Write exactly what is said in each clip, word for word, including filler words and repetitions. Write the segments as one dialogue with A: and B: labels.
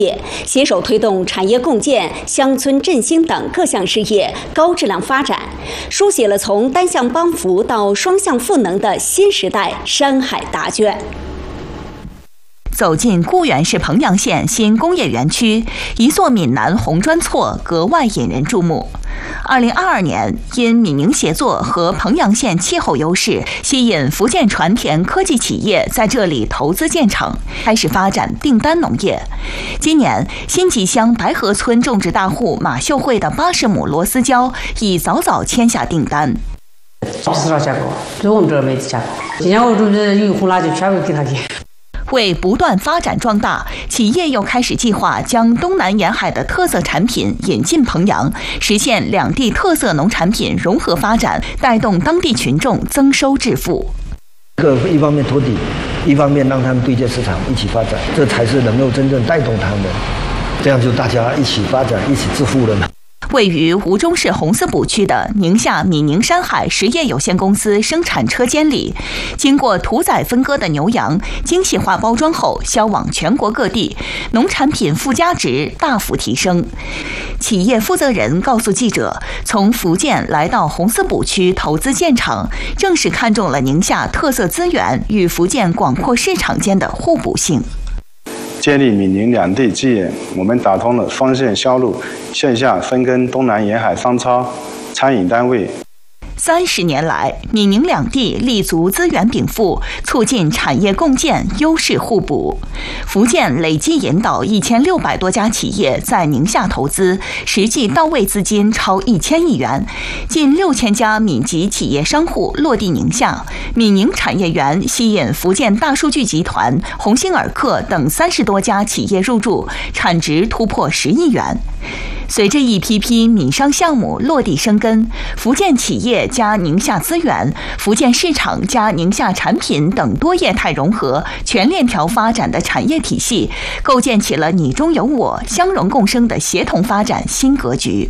A: 携手推动产业共建、乡村振兴等各项事业高质量发展，书写了从单向帮扶到双向赋能的新时代山海答卷。
B: 走进固原市彭阳县新工业园区，一座闽南红砖厝格外引人注目。二零二二年，因闽宁协作和彭阳县气候优势，吸引福建传田科技企业在这里投资建厂，开始发展订单农业。今年，新集乡白河村种植大户马秀慧的八十亩螺丝椒已早早签下订单。
C: 市场价格比我们这儿没价格，今年我准备有空了就全部给他去。
B: 为不断发展壮大，企业又开始计划将东南沿海的特色产品引进彭阳，实现两地特色农产品融合发展，带动当地群众增收致富。
D: 这一方面托底，一方面让他们对接市场一起发展，这才是能够真正带动他们，这样就大家一起发展，一起致富了呢。
B: 位于吴忠市红丝埔区的宁夏闽宁山海实业有限公司生产车间里，经过屠宰分割的牛羊精细化包装后销往全国各地，农产品附加值大幅提升。企业负责人告诉记者，从福建来到红丝埔区投资建厂，正是看中了宁夏特色资源与福建广阔市场间的互补性。
E: 建立闽宁两地基业，我们打通了双线销路，线下分耕东南沿海商超、餐饮单位。
B: 三十年来，闽宁两地立足资源禀赋，促进产业共建，优势互补。福建累计引导一千六百多家企业在宁夏投资，实际到位资金超一千亿元，近六千家闽籍企业商户落地宁夏。闽宁产业园吸引福建大数据集团、鸿星尔克等三十多家企业入驻，产值突破十亿元。随着一批批闽商项目落地生根，福建企业加宁夏资源、福建市场加宁夏产品等多业态融合、全链条发展的产业体系，构建起了你中有我、相容共生的协同发展新格局。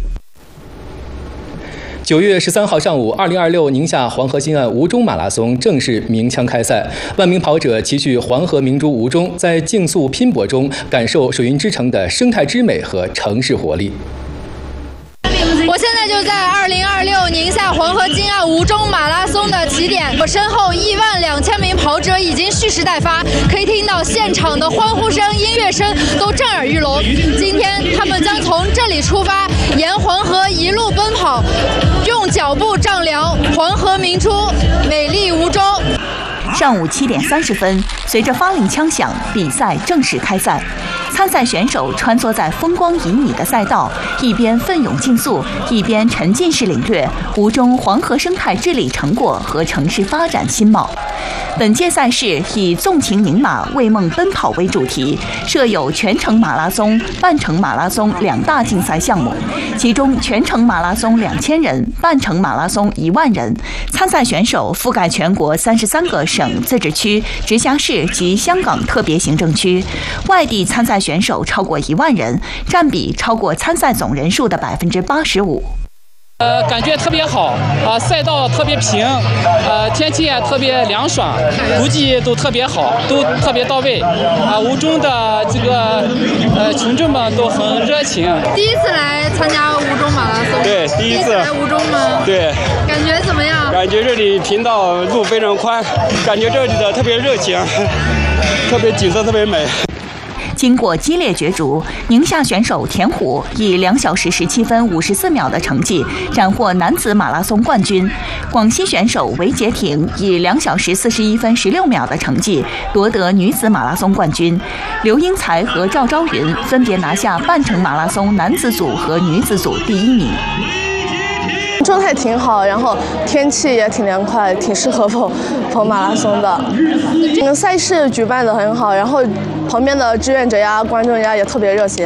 F: 九月十三号上午，二零二六宁夏黄河西岸吴中马拉松正式鸣枪开赛。万名跑者齐聚黄河明珠吴中，在竞速拼搏中感受水云之城的生态之美和城市活力。
G: 我现在就在二零二六宁夏黄河金岸吴中马拉松的起点，我身后一万两千名跑者已经蓄势待发，可以听到现场的欢呼声、音乐声都震耳欲聋。今天他们将从这里出发，沿黄河一路奔跑，用脚步丈量黄河明珠，美丽吴中。
B: 上午七点三十分，随着发令枪响，比赛正式开赛。参赛选手穿梭在风光旖旎的赛道，一边奋勇竞速，一边沉浸式领略吴中黄河生态治理成果和城市发展新貌。本届赛事以纵情宁马，为梦奔跑为主题，设有全程马拉松、半程马拉松两大竞赛项目，其中全程马拉松两千人，半程马拉松一万人。参赛选手覆盖全国三十三个省、自治区、直辖市及香港特别行政区，外地参赛选手超过一万人，占比超过参赛总人数的百分之八十五。
H: 呃，感觉特别好啊、呃，赛道特别平，呃，天气也特别凉爽，估计都特别好，都特别到位啊。吴中的这个呃群众们都很热情。
G: 第一次来参加吴中马拉松，
I: 对，第一次。
G: 第一次来吴中吗？
I: 对。
G: 感觉怎么样？
I: 感觉这里频道路非常宽，感觉这里的特别热情，特别景色特别美。
B: 经过激烈角逐，宁夏选手田虎以两小时十七分五十四秒的成绩斩获男子马拉松冠军，广西选手韦杰廷以两小时四十一分十六秒的成绩夺得女子马拉松冠军，刘英才和赵昭云分别拿下半程马拉松男子组和女子组第一名。
J: 状态挺好，然后天气也挺凉快，挺适合跑跑马拉松的。这个赛事举办得很好，然后旁边的志愿者呀、观众呀也特别热情。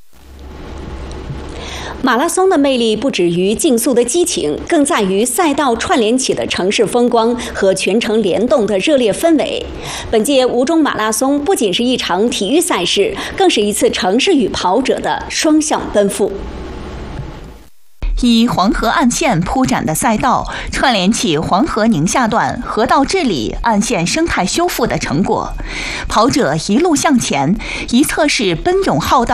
A: 马拉松的魅力不止于竞速的激情，更在于赛道串联起的城市风光和全程联动的热烈氛围。本届吴中马拉松不仅是一场体育赛事，更是一次城市与跑者的双向奔赴。
B: 以黄河岸线铺展的赛道，串联起黄河宁夏段河道治理、岸线生态修复的成果。跑者一路向前，一侧是奔涌浩荡